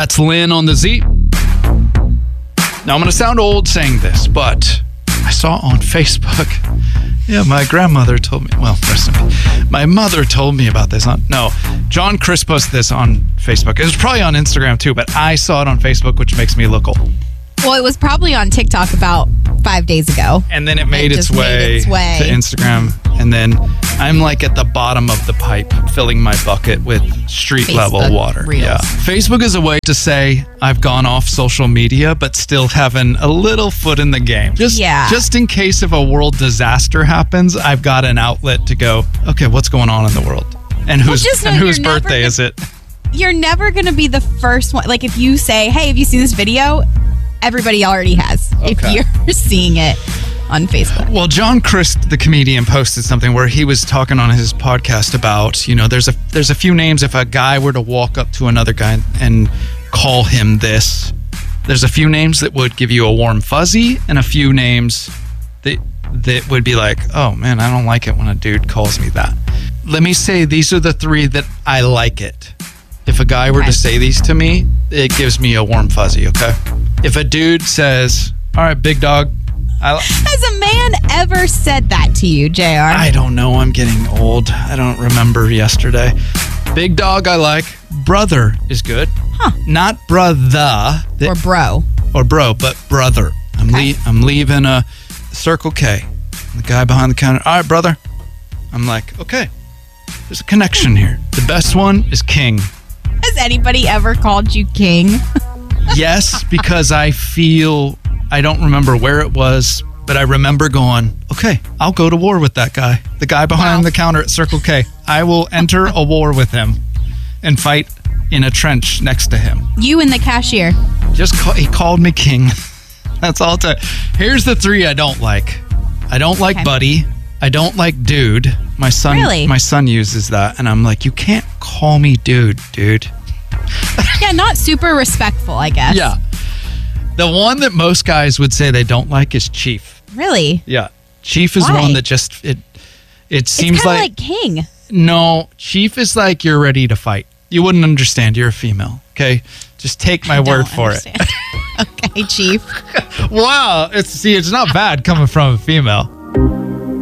That's Lynn on the Z. Now, I'm going to sound old saying this, but I saw on Facebook. Yeah, my grandmother told me. Well, rest in peace. My mother told me about this. John Chris posted this on Facebook. It was probably on Instagram too, but I saw it on Facebook, which makes me look old. Well, it was probably on TikTok about 5 days ago. And then it made its way to Instagram. And then I'm like at the bottom of the pipe, filling my bucket with street level water. Reels. Yeah. Facebook is a way to say I've gone off social media, but still having a little foot in the game. Just in case if a world disaster happens, I've got an outlet to go, okay, what's going on in the world? And whose birthday is it? You're never going to be the first one. Like if you say, hey, have you seen this video? Everybody already has. Okay. If you're seeing it on Facebook. Well, John Crist, the comedian, posted something where he was talking on his podcast about, there's a few names. If a guy were to walk up to another guy and call him this, there's a few names that would give you a warm fuzzy and a few names that would be like, oh man, I don't like it when a dude calls me that. Let me say these are the three that I like it. If a guy were to say these to me, it gives me a warm fuzzy, okay? If a dude says, all right, big dog. Has a man ever said that to you, JR? I don't know. I'm getting old. I don't remember yesterday. Big dog I like. Brother is good. Huh. Not brother. Or bro. Or bro, but brother. I'm leaving a Circle K. The guy behind the counter, all right, brother. I'm like, okay. There's a connection here. The best one is King. Has anybody ever called you King? Yes, because I don't remember where it was, but I remember going, okay, I'll go to war with that guy. The guy behind the counter at Circle K. I will enter a war with him and fight in a trench next to him. You and the cashier. He called me King. That's all. Here's the three I don't like. I don't like buddy. I don't like dude. My son uses that, and I'm like, you can't call me dude. Yeah, not super respectful, I guess. Yeah. The one that most guys would say they don't like is Chief. Really? Yeah. Chief is one that just, it seems like King. No, Chief is like you're ready to fight. You wouldn't understand. You're a female. Okay? Just take my word for it. Okay, Chief. Wow. It's not bad coming from a female.